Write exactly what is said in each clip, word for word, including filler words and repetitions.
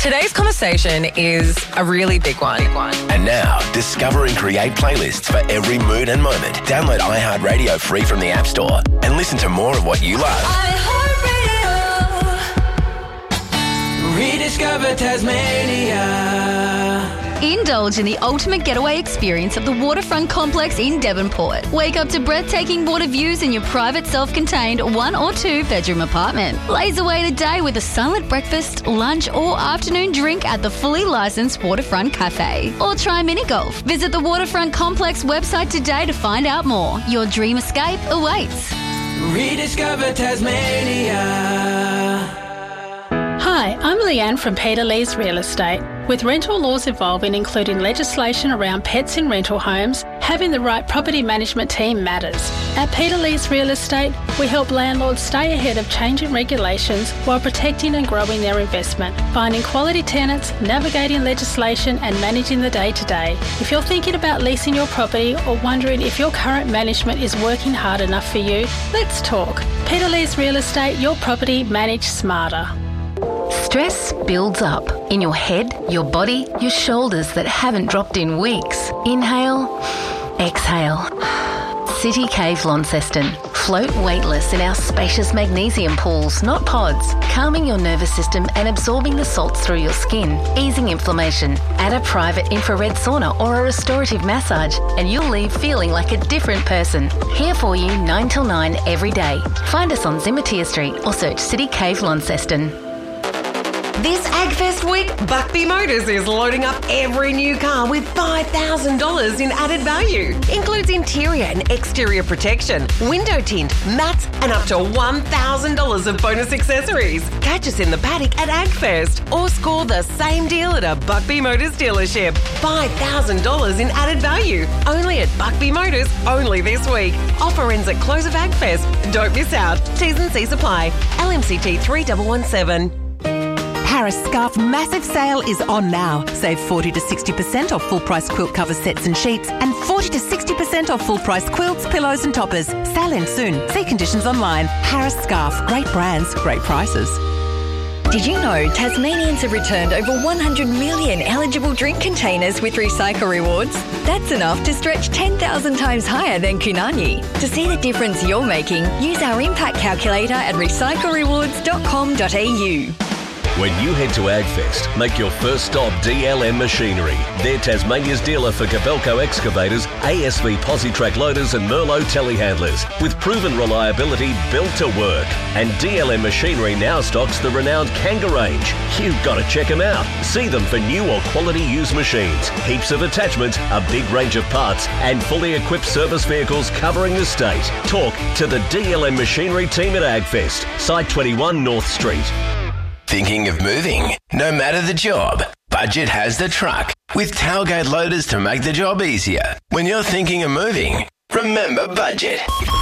Today's conversation is a really big one. Big one. And now, discover and create playlists for every mood and moment. Download iHeartRadio free from the App Store and listen to more of what you love. iHeartRadio. Rediscover Tasmania. Indulge in the ultimate getaway experience of the Waterfront Complex in Devonport. Wake up to breathtaking water views in your private self-contained one or two bedroom apartment. Laze away the day with a silent breakfast, lunch or afternoon drink at the fully licensed Waterfront Cafe. Or try mini golf. Visit the Waterfront Complex website today to find out more. Your dream escape awaits. Rediscover Tasmania. Hi, I'm Leanne from Peter Lee's Real Estate. With rental laws evolving, including legislation around pets in rental homes, having the right property management team matters. At Peter Lee's Real Estate, we help landlords stay ahead of changing regulations while protecting and growing their investment, finding quality tenants, navigating legislation and managing the day-to-day. If you're thinking about leasing your property or wondering if your current management is working hard enough for you, let's talk. Peter Lee's Real Estate, your property managed smarter. Stress builds up in your head, your body, your shoulders that haven't dropped in weeks. Inhale, exhale. City Cave Launceston. Float weightless in our spacious magnesium pools, not pods, calming your nervous system and absorbing the salts through your skin, easing inflammation. Add a private infrared sauna or a restorative massage and you'll leave feeling like a different person. Here for you nine till nine every day. Find us on Zimmertier Street or search City Cave Launceston. This AgFest week, Buckbee Motors is loading up every new car with five thousand dollars in added value. Includes interior and exterior protection, window tint, mats, and up to one thousand dollars of bonus accessories. Catch us in the paddock at AgFest or score the same deal at a Buckbee Motors dealership. five thousand dollars in added value. Only at Buckbee Motors, only this week. Offer ends at close of AgFest. Don't miss out. T's and C's apply. L M C T three one one seven. Harris Scarf massive sale is on now. Save forty to sixty percent off full price quilt cover sets and sheets and forty to sixty percent off full price quilts, pillows and toppers. Sale ends soon. See conditions online. Harris Scarf. Great brands, great prices. Did you know Tasmanians have returned over one hundred million eligible drink containers with Recycle Rewards? That's enough to stretch ten thousand times higher than Kunani. To see the difference you're making, use our impact calculator at recycle rewards dot com dot a u. When you head to AgFest, make your first stop D L M Machinery. They're Tasmania's dealer for Cabelco excavators, A S V Positrack loaders and Merlot telehandlers, with proven reliability built to work. And D L M Machinery now stocks the renowned Kanga range. You've got to check them out. See them for new or quality used machines, heaps of attachments, a big range of parts, and fully equipped service vehicles covering the state. Talk to the D L M Machinery team at AgFest, Site twenty-one North Street. Thinking of moving? No matter the job, Budget has the truck with tailgate loaders to make the job easier. When you're thinking of moving, remember Budget.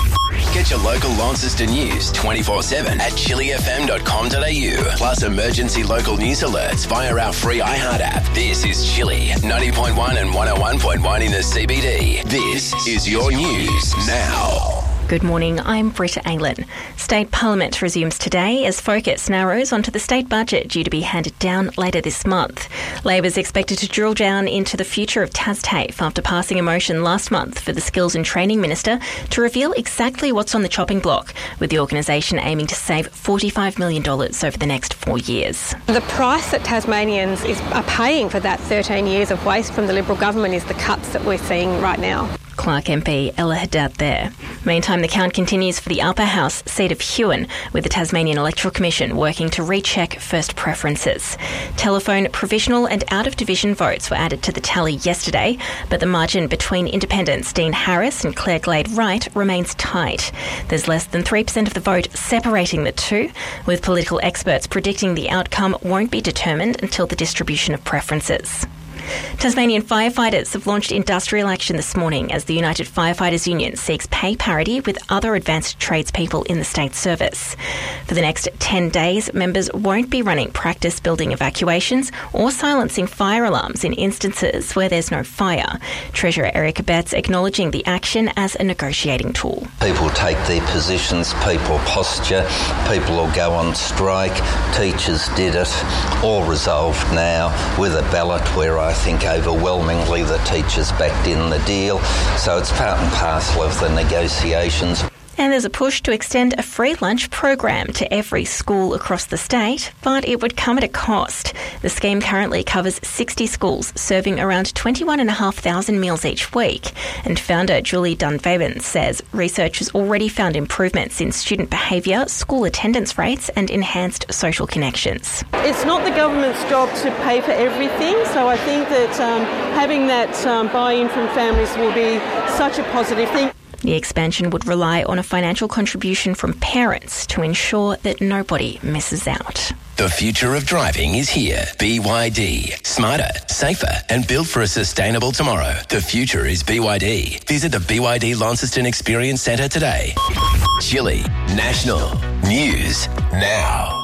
Get your local Launceston news twenty-four seven at chili f m dot com dot a u. Plus emergency local news alerts via our free iHeart app. This is Chili, ninety point one and one oh one point one in the C B D. This is your news now. Good morning, I'm Britta Aylen. State Parliament resumes today as focus narrows onto the state budget due to be handed down later this month. Labor's expected to drill down into the future of TasTAFE after passing a motion last month for the Skills and Training Minister to reveal exactly what's on the chopping block, with the organisation aiming to save forty-five million dollars over the next four years. The price that Tasmanians is, are paying for that thirteen years of waste from the Liberal government is the cuts that we're seeing right now. Clark M P Ella Haddad there. Meantime, the count continues for the upper house seat of Huon, with the Tasmanian Electoral Commission working to recheck first preferences. Telephone provisional and out-of-division votes were added to the tally yesterday, but the margin between independents Dean Harris and Claire Glade Wright remains tight. There's less than three percent of the vote separating the two, with political experts predicting the outcome won't be determined until the distribution of preferences. Tasmanian firefighters have launched industrial action this morning as the United Firefighters Union seeks pay parity with other advanced tradespeople in the state service. For the next ten days, members won't be running practice building evacuations or silencing fire alarms in instances where there's no fire. Treasurer Erica Betts acknowledging the action as a negotiating tool. People take their positions, people posture, people will go on strike. Teachers did it, all resolved now with a ballot where I think overwhelmingly the teachers backed in the deal. So it's part and parcel of the negotiations. And there's a push to extend a free lunch program to every school across the state, but it would come at a cost. The scheme currently covers sixty schools, serving around twenty-one thousand five hundred meals each week. And founder Julie Dunn-Fabian says research has already found improvements in student behaviour, school attendance rates and enhanced social connections. It's not the government's job to pay for everything, so I think that um, having that um, buy-in from families will be such a positive thing. The expansion would rely on a financial contribution from parents to ensure that nobody misses out. The future of driving is here. B Y D. Smarter, safer and built for a sustainable tomorrow. The future is B Y D. Visit the B Y D Launceston Experience Centre today. Chile National News Now.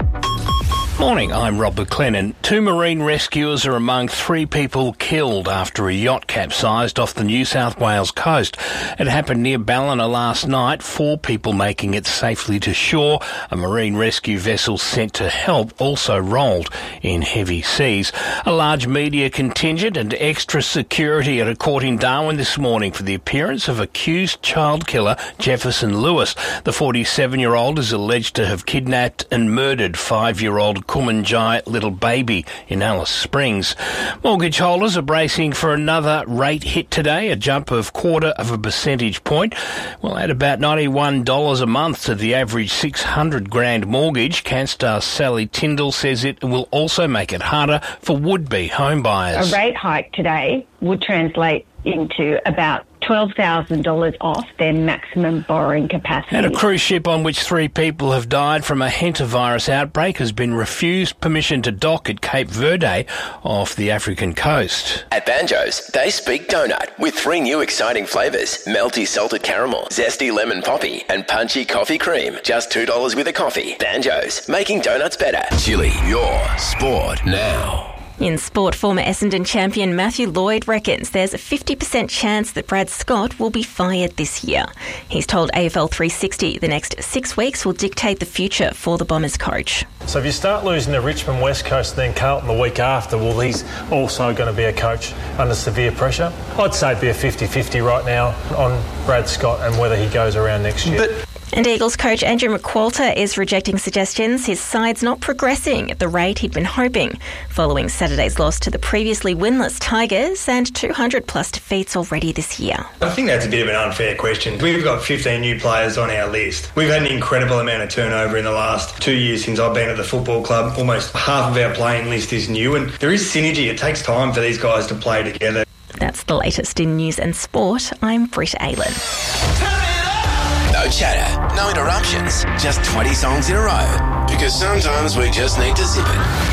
Morning, I'm Rob McLennan. Two marine rescuers are among three people killed after a yacht capsized off the New South Wales coast. It happened near Ballina last night, four people making it safely to shore. A marine rescue vessel sent to help also rolled in heavy seas. A large media contingent and extra security at a court in Darwin this morning for the appearance of accused child killer Jefferson Lewis. The forty-seven-year-old is alleged to have kidnapped and murdered five-year-old Kumanjai little baby in Alice Springs. Mortgage holders are bracing for another rate hit today, a jump of quarter of a percentage point. Well, at about ninety-one dollars a month to the average six hundred grand mortgage, Canstar Sally Tyndall says it will also make it harder for would-be home buyers. A rate hike today would translate into about twelve thousand dollars off their maximum borrowing capacity. And a cruise ship on which three people have died from a hantavirus outbreak has been refused permission to dock at Cape Verde off the African coast. At Banjo's, they speak donut with three new exciting flavours: melty salted caramel, zesty lemon poppy and punchy coffee cream. Just two dollars with a coffee. Banjo's, making donuts better. Chili, your sport now. In sport, former Essendon champion Matthew Lloyd reckons there's a fifty percent chance that Brad Scott will be fired this year. He's told A F L three sixty the next six weeks will dictate the future for the Bombers coach. So if you start losing to Richmond, West Coast, then Carlton the week after, well, he's also going to be a coach under severe pressure. I'd say it'd be a fifty-fifty right now on Brad Scott and whether he goes around next year. But And Eagles coach Andrew McQualter is rejecting suggestions his side's not progressing at the rate he'd been hoping, following Saturday's loss to the previously winless Tigers and two hundred plus defeats already this year. I think that's a bit of an unfair question. We've got fifteen new players on our list. We've had an incredible amount of turnover in the last two years since I've been at the football club. Almost half of our playing list is new, and there is synergy. It takes time for these guys to play together. That's the latest in news and sport. I'm Britt Aylan. No chatter, no interruptions, just twenty songs in a row. Because sometimes we just need to zip it.